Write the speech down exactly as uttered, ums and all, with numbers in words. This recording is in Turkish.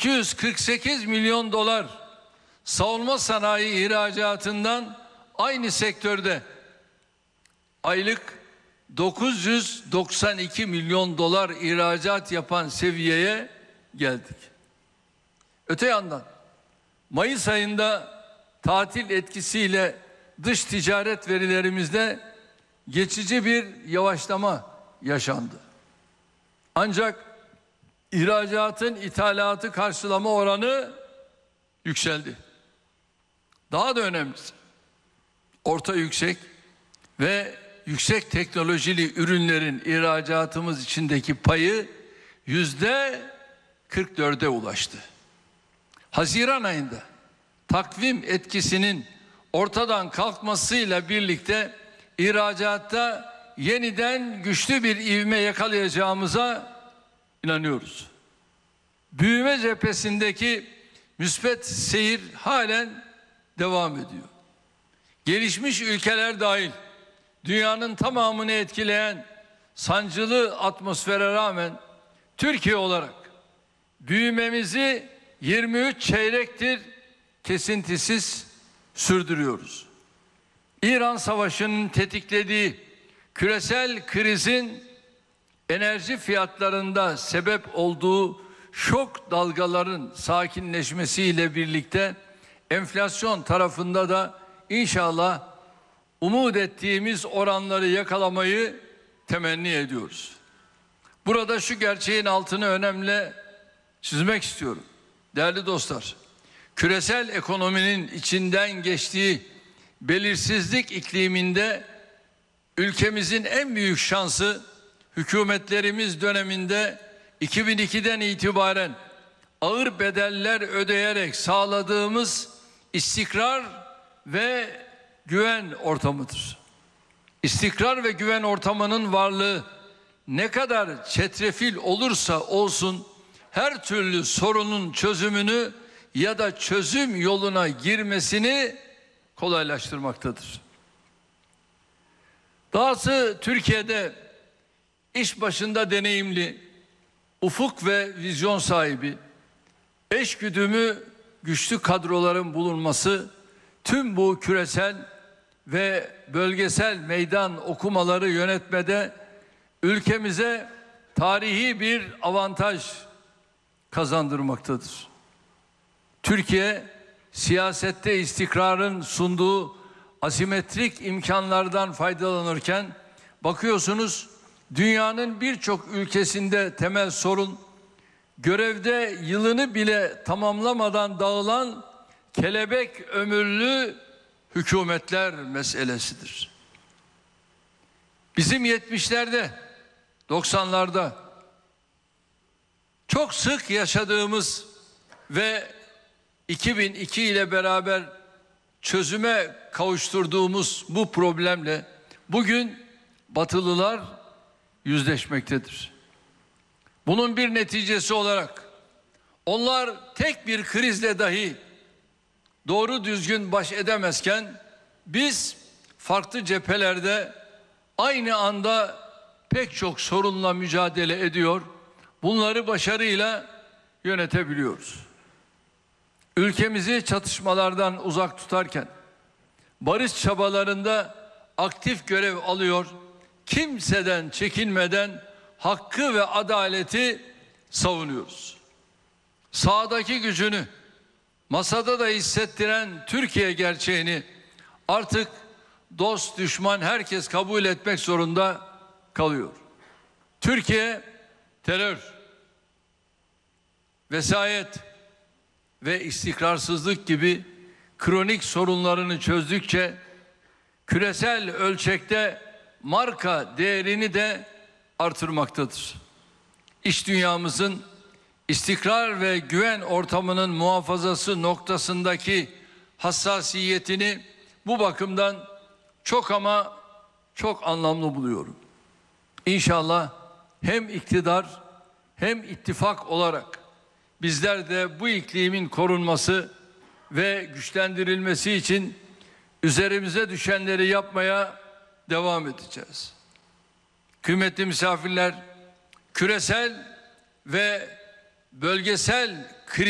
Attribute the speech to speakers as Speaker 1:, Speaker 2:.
Speaker 1: iki yüz kırk sekiz milyon dolar savunma sanayi ihracatından aynı sektörde aylık dokuz yüz doksan iki milyon dolar ihracat yapan seviyeye geldik. Öte yandan Mayıs ayında tatil etkisiyle dış ticaret verilerimizde geçici bir yavaşlama yaşandı. Ancak ihracatın ithalatı karşılama oranı yükseldi. Daha da önemlisi, orta yüksek ve yüksek teknolojili ürünlerin ihracatımız içindeki payı yüzde kırk dörde ulaştı. Haziran ayında takvim etkisinin ortadan kalkmasıyla birlikte ihracatta yeniden güçlü bir ivme yakalayacağımıza inanıyoruz. Büyüme cephesindeki müspet seyir halen devam ediyor. Gelişmiş ülkeler dahil dünyanın tamamını etkileyen sancılı atmosfere rağmen Türkiye olarak büyümemizi yirmi üç çeyrektir kesintisiz sürdürüyoruz. İran Savaşı'nın tetiklediği küresel krizin enerji fiyatlarında sebep olduğu şok dalgaların sakinleşmesiyle birlikte enflasyon tarafında da inşallah umut ettiğimiz oranları yakalamayı temenni ediyoruz. Burada şu gerçeğin altını önemli çizmek istiyorum. Değerli dostlar, küresel ekonominin içinden geçtiği belirsizlik ikliminde ülkemizin en büyük şansı hükümetlerimiz döneminde iki bin ikiden itibaren ağır bedeller ödeyerek sağladığımız istikrar ve güven ortamıdır. İstikrar ve güven ortamının varlığı ne kadar çetrefil olursa olsun her türlü sorunun çözümünü ya da çözüm yoluna girmesini kolaylaştırmaktadır. Dahası Türkiye'de iş başında deneyimli, ufuk ve vizyon sahibi, eşgüdümü güçlü kadroların bulunması tüm bu küresel ve bölgesel meydan okumaları yönetmede ülkemize tarihi bir avantaj kazandırmaktadır. Türkiye siyasette istikrarın sunduğu asimetrik imkanlardan faydalanırken bakıyorsunuz dünyanın birçok ülkesinde temel sorun görevde yılını bile tamamlamadan dağılan kelebek ömürlü hükümetler meselesidir. Bizim yetmişlerde, doksanlarda çok sık yaşadığımız ve iki bin iki ile beraber çözüme kavuşturduğumuz bu problemle bugün Batılılar yüzleşmektedir. Bunun bir neticesi olarak onlar tek bir krizle dahi doğru düzgün baş edemezken biz farklı cephelerde aynı anda pek çok sorunla mücadele ediyor, bunları başarıyla yönetebiliyoruz. Ülkemizi çatışmalardan uzak tutarken barış çabalarında aktif görev alıyor, kimseden çekinmeden hakkı ve adaleti savunuyoruz. Sahadaki gücünü masada da hissettiren Türkiye gerçeğini artık dost düşman herkes kabul etmek zorunda kalıyor. Türkiye terör, vesayet ve istikrarsızlık gibi kronik sorunlarını çözdükçe küresel ölçekte marka değerini de artırmaktadır. İş dünyamızın istikrar ve güven ortamının muhafazası noktasındaki hassasiyetini bu bakımdan çok ama çok anlamlı buluyorum. İnşallah hem iktidar hem ittifak olarak bizler de bu iklimin korunması ve güçlendirilmesi için üzerimize düşenleri yapmaya devam edeceğiz. Kıymetli misafirler, küresel ve bölgesel kriz